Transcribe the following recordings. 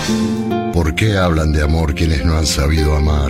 ¿Por qué hablan de amor quienes no han sabido amar?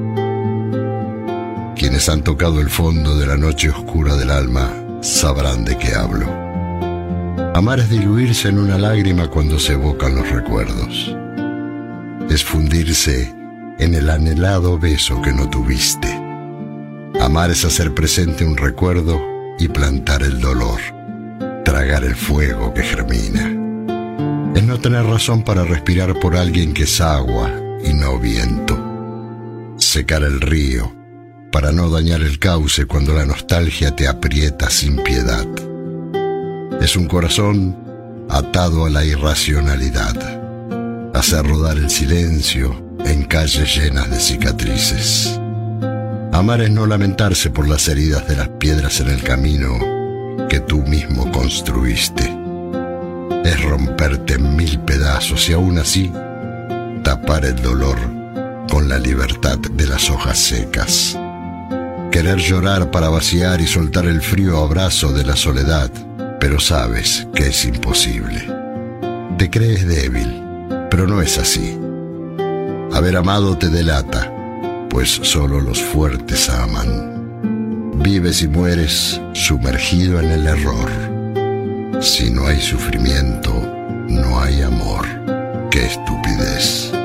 Quienes han tocado el fondo de la noche oscura del alma sabrán de qué hablo. Amar es diluirse en una lágrima cuando se evocan los recuerdos. Es fundirse en el anhelado beso que no tuviste. Amar es hacer presente un recuerdo y plantar el dolor, tragar el fuego que germina. Es no tener razón para respirar por alguien que es agua y no viento. Secar el río para no dañar el cauce cuando la nostalgia te aprieta sin piedad. Es un corazón atado a la irracionalidad. Hacer rodar el silencio en calles llenas de cicatrices. Amar es no lamentarse por las heridas de las piedras en el camino que tú mismo construiste. Es romperte en mil pedazos y aún así tapar el dolor con la libertad de las hojas secas. Querer llorar para vaciar y soltar el frío abrazo de la soledad, pero sabes que es imposible. Te crees débil, pero no es así. Haber amado te delata, pues solo los fuertes aman. Vives y mueres sumergido en el error. Si no hay sufrimiento, no hay amor. ¡Qué estupidez!